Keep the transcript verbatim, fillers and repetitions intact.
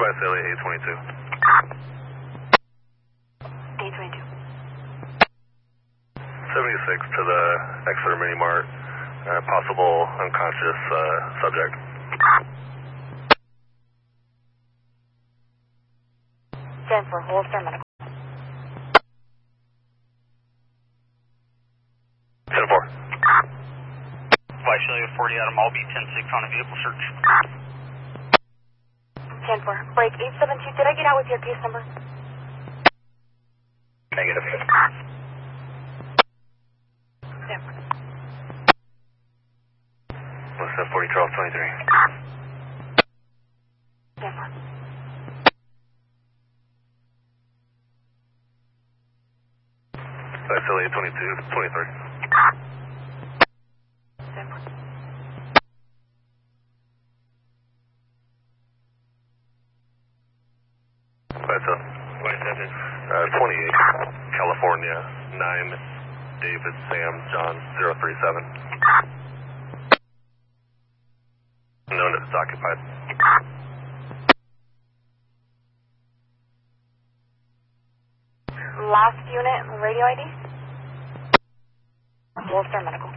West L A eight twenty-two. eight twenty-two. seventy-six to the Exeter Mini Mart. Uh, possible unconscious uh, subject. ten four, Holster Medical. ten four. Vice forty Adam Albee, ten six on a vehicle search. ten four, break eight seven two. Did I get out with your case number? Negative. ten four. What's that, forty Charles twenty-three? ten four. West L A twenty-two, twenty-three. ten four. West L A uh, twenty-eight, California, nine, David, Sam, John, zero three seven. Known as it's occupied. Last unit, radio I D? Holster Medical.